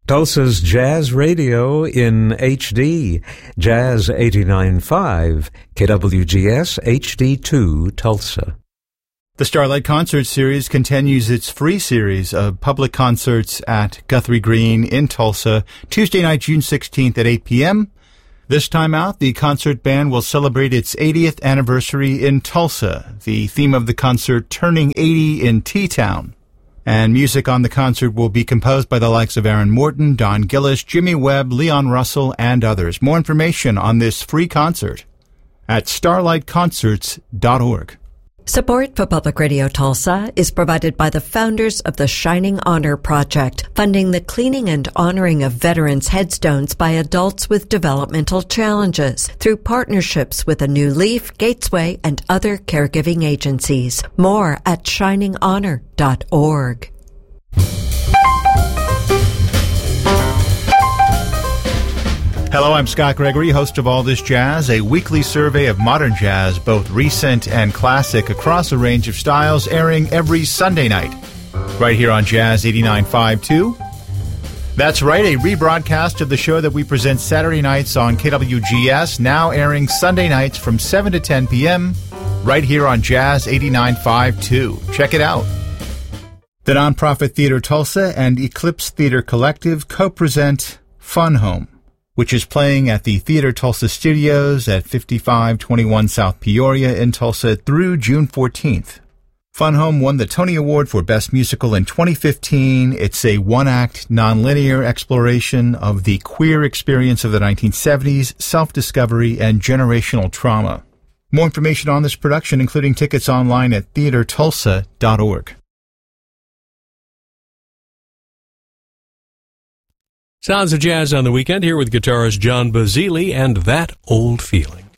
Tulsa's Jazz Radio in HD, Jazz 89.5, KWGS HD2 Tulsa. The Starlight Concert Series continues its free series of public concerts at Guthrie Green in Tulsa, Tuesday night, June 16th at 8 p.m. This time out, the concert band will celebrate its 80th anniversary in Tulsa. The theme of the concert, Turning 80 in T-Town. And music on the concert will be composed by the likes of Aaron Morton, Don Gillis, Jimmy Webb, Leon Russell, and others. More information on this free concert at starlightconcerts.org. Support for Public Radio Tulsa is provided by the founders of the Shining Honor Project, funding the cleaning and honoring of veterans' headstones by adults with developmental challenges through partnerships with A New Leaf, Gatesway, and other caregiving agencies. More at shininghonor.org. Hello, I'm Scott Gregory, host of All This Jazz, a weekly survey of modern jazz, both recent and classic, across a range of styles, airing every Sunday night, right here on Jazz 89.5 too. That's right, a rebroadcast of the show that we present Saturday nights on KWGS, now airing Sunday nights from 7 to 10 p.m., right here on Jazz 89.5 too. Check it out. The nonprofit Theater Tulsa and Eclipse Theater Collective co-present Fun Home, which is playing at the Theater Tulsa Studios at 5521 South Peoria in Tulsa through June 14th. Fun Home won the Tony Award for Best Musical in 2015. It's a one-act, nonlinear exploration of the queer experience of the 1970s, self-discovery, and generational trauma. More information on this production, including tickets, online at theatertulsa.org. Sounds of Jazz on the Weekend, here with guitarist John Bazili and That Old Feeling.